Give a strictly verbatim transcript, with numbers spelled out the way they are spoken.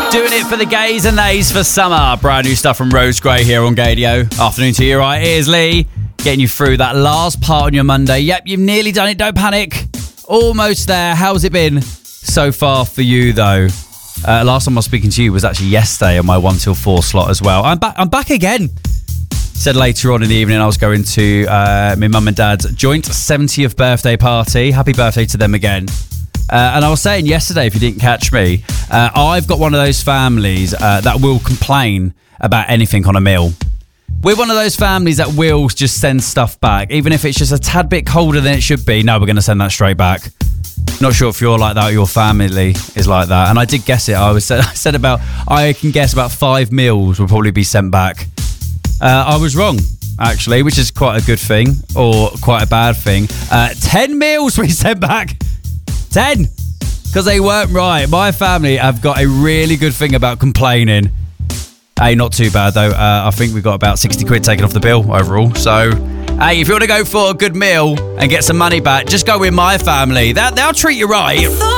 Doing it for the gays and nays for summer. Brand new stuff from Rose Gray here on Gadio. Afternoon to you, right? Here's Lee, getting you through that last part on your Monday. Yep, you've nearly done it. Don't panic. Almost there. How's it been so far for you, though? Uh, last time I was speaking to you was actually yesterday on my one till four slot as well. I'm back. I'm back again. Said later on in the evening I was going to uh, my mum and dad's joint seventieth birthday party. Happy birthday to them again. Uh, and I was saying yesterday, if you didn't catch me, uh, I've got one of those families uh, that will complain about anything on a meal. We're one of those families that will just send stuff back, even if it's just a tad bit colder than it should be. No, we're going to send that straight back. Not sure if you're like that or your family is like that. And I did guess it. I was I said about, I can guess about five meals will probably be sent back. Uh, I was wrong, actually, which is quite a good thing or quite a bad thing. Uh, ten meals we sent back. ten, because they weren't right. My family have got a really good thing about complaining. Hey, not too bad though. Uh, I think we got about sixty quid taken off the bill overall. So, hey, if you want to go for a good meal and get some money back, just go with my family. That they'll treat you right.